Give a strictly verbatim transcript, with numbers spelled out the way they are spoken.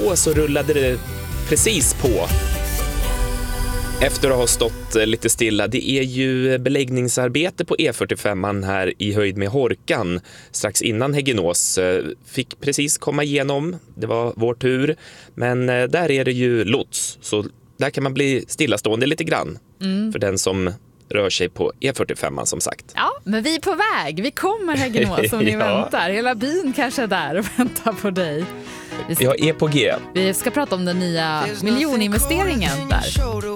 på så rullade det precis på. Efter att ha stått lite stilla, det är ju beläggningsarbete på E fyrtiofem här i höjd med Hårkan. Strax innan Häggenås fick precis komma igenom, det var vår tur. Men där är det ju lots, så där kan man bli stillastående lite grann. Mm. För den som rör sig på E fyrtiofem som sagt. Ja, men vi är på väg, vi kommer Häggenås som ni ja. väntar. Hela byn kanske är där och väntar på dig. Vi ska, Jag är på G. Vi ska prata om den nya miljoninvesteringen där.